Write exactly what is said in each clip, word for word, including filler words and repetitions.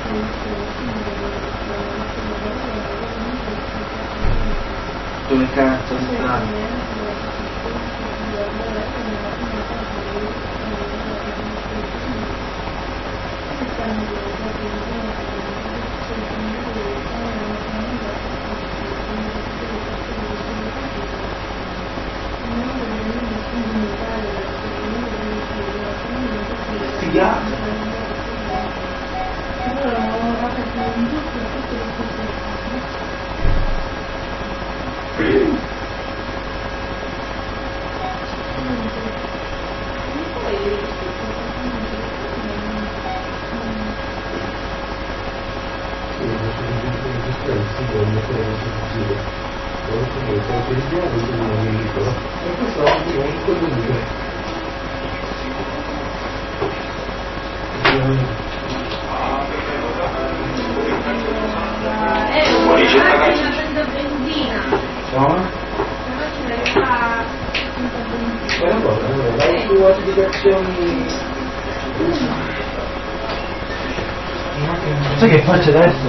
Dove cazzo sta? Figata! Sai che faccio adesso?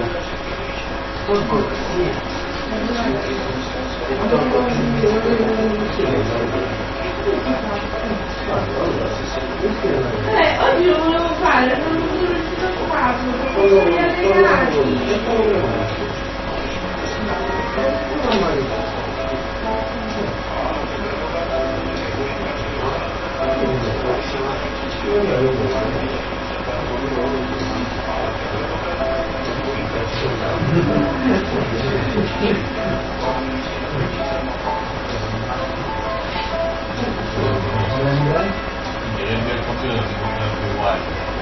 Eh, oggi lo volevo fare, non mi sono riuscito a farlo, perché mi ha regalati. il computer non funziona più uguale.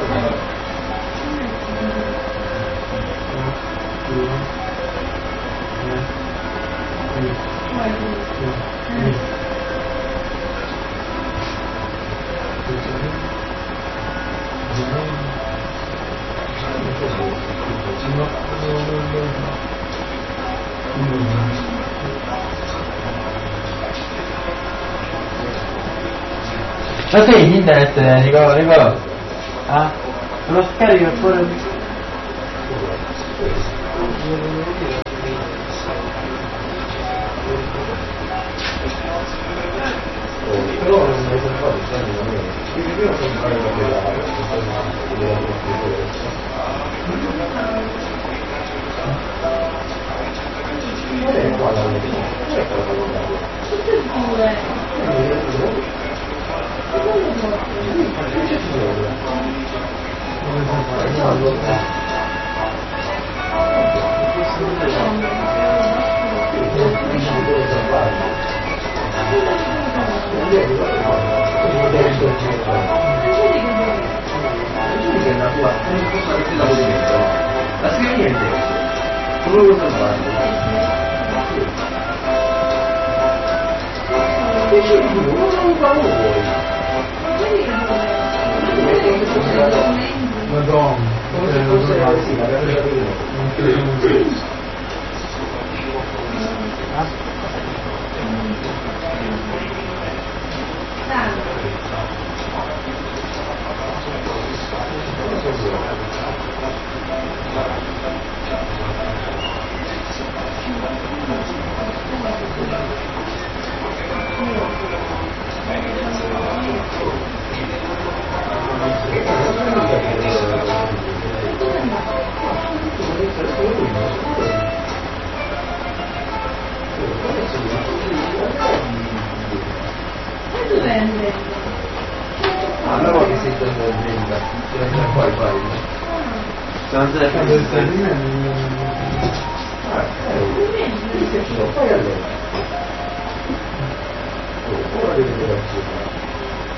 Ma sei in internet, Nicola, Nicola? Ah? Lo scarico pure... Però non mi sono fatto quindi prima sono fare la pedale non è qua la verità, non è qua la verità. Tutte e due. La scrivi niente, come vuoi salvare? Madonna, come se fosse la vesina, allora che sei tornato in venda, se poi fai. Sono tre Ah, eh, fai allora.